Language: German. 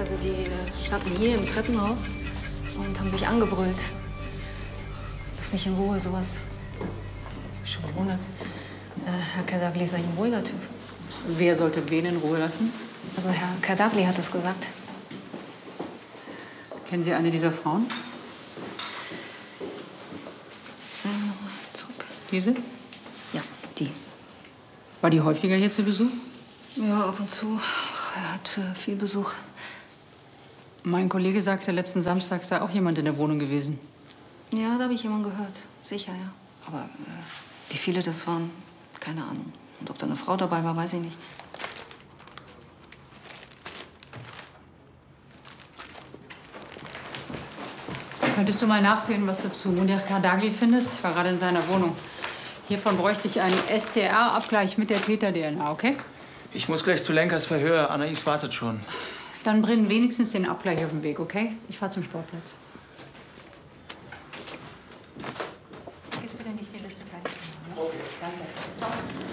Also die standen hier im Treppenhaus und haben sich angebrüllt. Lass mich in Ruhe, sowas. Schon gewundert. Herr Kerdagli ist ein ruhiger Typ. Wer sollte wen in Ruhe lassen? Also Herr Kerdagli hat es gesagt. Kennen Sie eine dieser Frauen? Nochmal zurück. Diese? Ja, die. War die häufiger hier zu Besuch? Ja, ab und zu. Ach, er hat viel Besuch. Mein Kollege sagte, letzten Samstag sei auch jemand in der Wohnung gewesen. Ja, da habe ich jemanden gehört. Sicher, ja. Aber wie viele das waren, keine Ahnung. Und ob da eine Frau dabei war, weiß ich nicht. Könntest du mal nachsehen, was du zu Munir Kerdagli findest? Ich war gerade in seiner Wohnung. Hiervon bräuchte ich einen STR-Abgleich mit der Täter-DNA, okay? Ich muss gleich zu Lenkers Verhör. Anais wartet schon. Dann bringen wenigstens den Abgleich auf den Weg, okay? Ich fahr zum Sportplatz.